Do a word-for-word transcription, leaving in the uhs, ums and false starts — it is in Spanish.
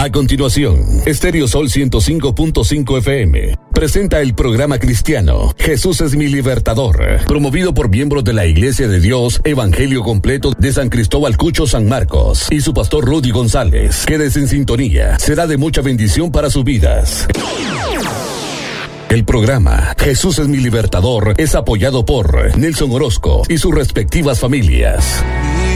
A continuación, Estéreo Sol ciento cinco punto cinco F M presenta el programa cristiano Jesús es mi libertador, promovido por miembros de la Iglesia de Dios Evangelio Completo de San Cristóbal Cucho, San Marcos, y su pastor Rudy González. Quédese en sintonía, será de mucha bendición para sus vidas. El programa Jesús es mi libertador es apoyado por Nelson Orozco y sus respectivas familias.